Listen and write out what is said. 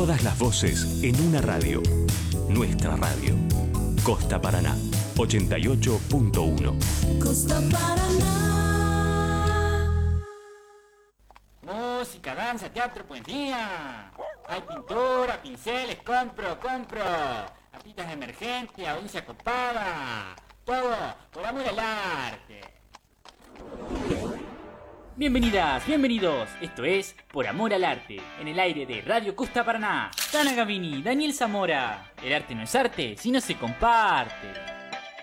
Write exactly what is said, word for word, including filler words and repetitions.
Todas las voces en una radio. Nuestra radio. Costa Paraná, ochenta y ocho punto uno. Costa Paraná. Música, danza, teatro, poesía. Hay pintura, pinceles, compro, compro. Artistas emergentes, audiencia copada. Todo por amor al arte. Bienvenidas, bienvenidos. Esto es Por Amor al Arte, en el aire de Radio Costa Paraná. Dana Gavini, Daniel Zamora. El arte no es arte si no se comparte.